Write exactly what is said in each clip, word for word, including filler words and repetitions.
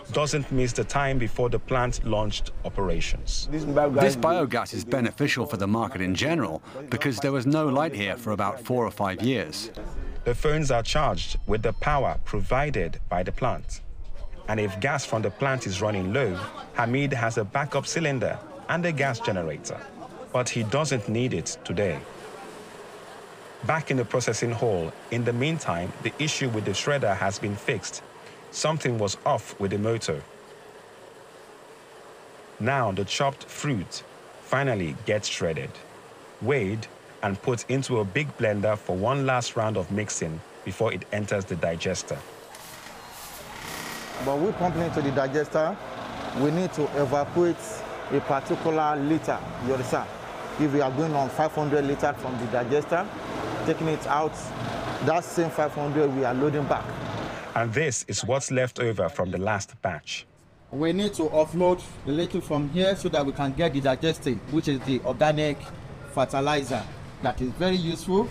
doesn't miss the time before the plant launched operations. This biogas is beneficial for the market in general because there was no light here for about four or five years. The phones are charged with the power provided by the plant. And if gas from the plant is running low, Hamid has a backup cylinder and a gas generator. But he doesn't need it today. Back in the processing hall, in the meantime, the issue with the shredder has been fixed. Something was off with the motor. Now the chopped fruit finally gets shredded, weighed, and put into a big blender for one last round of mixing before it enters the digester. But we pump into the digester, we need to evacuate a particular liter, you understand? If we are going on five hundred liters from the digester, taking it out, that same five hundred we are loading back. And this is what's left over from the last batch. We need to offload a little from here so that we can get the digestate, which is the organic fertilizer that is very useful.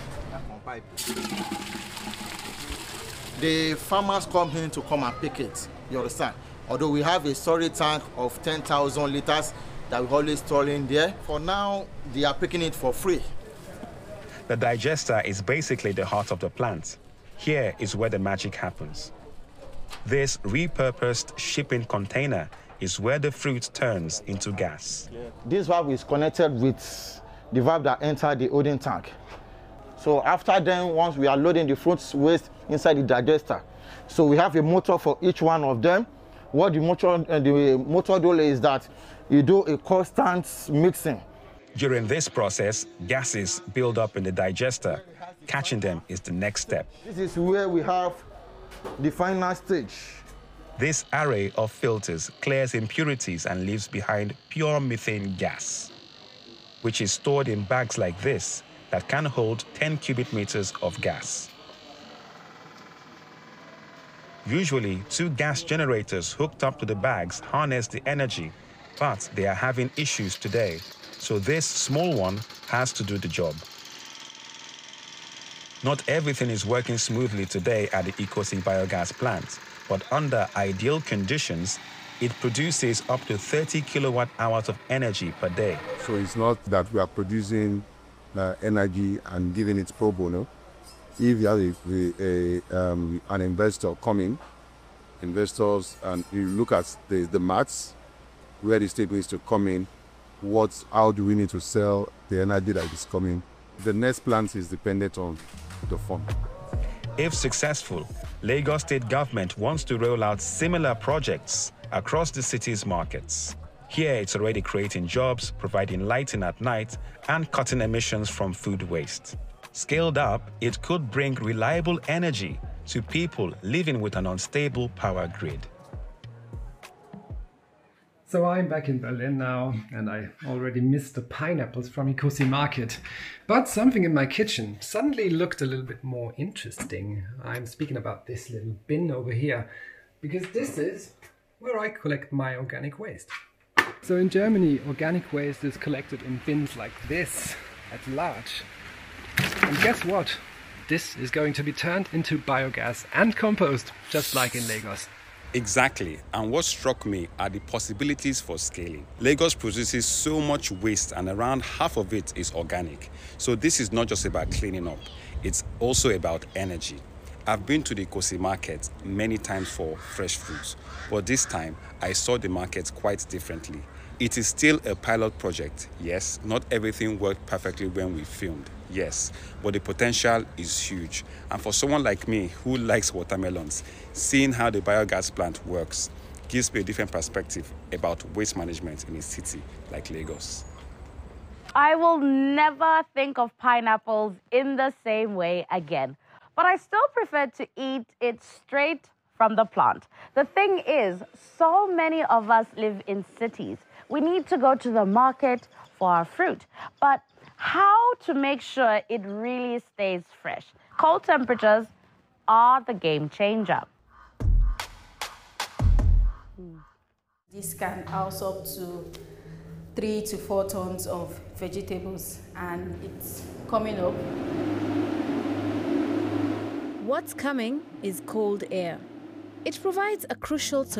The farmers come in to come and pick it, you understand? Although we have a storage tank of ten thousand liters that we always store in there. For now, they are picking it for free. The digester is basically the heart of the plant. Here is where the magic happens. This repurposed shipping container is where the fruit turns into gas. This valve is connected with the valve that enters the holding tank. So after then, once we are loading the fruit waste inside the digester, so we have a motor for each one of them. What the motor, uh, the motor does is that you do a constant mixing. During this process, gases build up in the digester. Catching them is the next step. This is where we have the final stage. This array of filters clears impurities and leaves behind pure methane gas, which is stored in bags like this that can hold ten cubic meters of gas. Usually, two gas generators hooked up to the bags harness the energy, but they are having issues today, so this small one has to do the job. Not everything is working smoothly today at the Ikosi biogas plant, but under ideal conditions, it produces up to thirty kilowatt hours of energy per day. So it's not that we are producing uh, energy and giving it pro bono. If you have a, a, um, an investor coming, investors, and you look at the, the maths, where the state needs to come in, what, how do we need to sell the energy that is coming. The next plant is dependent on the fund. If successful, Lagos State government wants to roll out similar projects across the city's markets. Here, it's already creating jobs, providing lighting at night, and cutting emissions from food waste. Scaled up, it could bring reliable energy to people living with an unstable power grid. So I'm back in Berlin now, and I already missed the pineapples from Ikosi Market. But something in my kitchen suddenly looked a little bit more interesting. I'm speaking about this little bin over here, because this is where I collect my organic waste. So in Germany, organic waste is collected in bins like this, at large. And guess what? This is going to be turned into biogas and compost, just like in Lagos. Exactly, and what struck me are the possibilities for scaling. Lagos produces so much waste and around half of it is organic. So this is not just about cleaning up, it's also about energy. I've been to the Ikosi market many times for fresh fruits, but this time I saw the market quite differently. It is still a pilot project, yes. Not everything worked perfectly when we filmed, yes. But the potential is huge. And for someone like me who likes watermelons, seeing how the biogas plant works gives me a different perspective about waste management in a city like Lagos. I will never think of pineapples in the same way again. But I still prefer to eat it straight from the plant. The thing is, so many of us live in cities. We need to go to the market for our fruit. But how to make sure it really stays fresh? Cold temperatures are the game changer. This can house up to three to four tons of vegetables, and it's coming up. What's coming is cold air. It provides a crucial solution